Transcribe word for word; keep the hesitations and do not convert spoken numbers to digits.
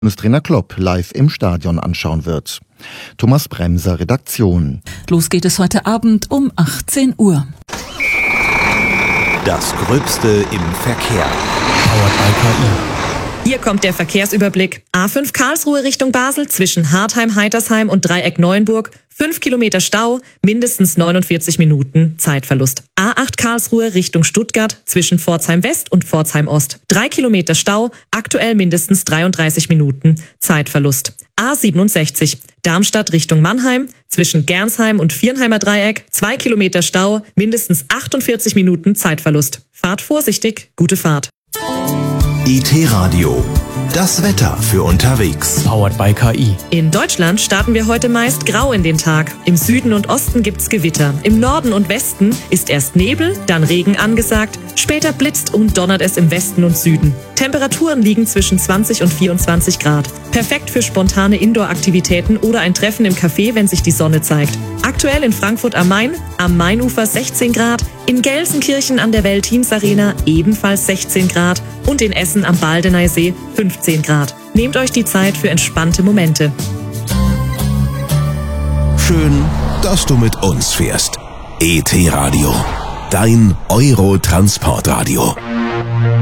Bundestrainer Klopp live im Stadion anschauen wird. Thomas Bremser, Redaktion. Los geht es heute Abend um achtzehn Uhr. Das Gröbste im Verkehr. Powered by K I. Hier kommt der Verkehrsüberblick. A fünf Karlsruhe Richtung Basel zwischen Hartheim, Heitersheim und Dreieck Neuenburg. fünf Kilometer Stau, mindestens neunundvierzig Minuten Zeitverlust. A acht Karlsruhe Richtung Stuttgart zwischen Pforzheim West und Pforzheim Ost. drei Kilometer Stau, aktuell mindestens dreiunddreißig Minuten Zeitverlust. A siebenundsechzig Darmstadt Richtung Mannheim zwischen Gernsheim und Viernheimer Dreieck. zwei Kilometer Stau, mindestens achtundvierzig Minuten Zeitverlust. Fahrt vorsichtig, gute Fahrt. I T-Radio. Das Wetter für unterwegs. Powered by K I. In Deutschland starten wir heute meist grau in den Tag. Im Süden und Osten gibt's Gewitter. Im Norden und Westen ist erst Nebel, dann Regen angesagt. Später blitzt und donnert es im Westen und Süden. Temperaturen liegen zwischen zwanzig und vierundzwanzig Grad. Perfekt für spontane Indoor-Aktivitäten oder ein Treffen im Café, wenn sich die Sonne zeigt. Aktuell in Frankfurt am Main, am Mainufer sechzehn Grad, in Gelsenkirchen an der Veltins Arena ebenfalls sechzehn Grad und in Essen am Baldeneysee fünfzehn Grad. Nehmt euch die Zeit für entspannte Momente. Schön, dass du mit uns fährst. E T-Radio. Dein Euro-Transportradio.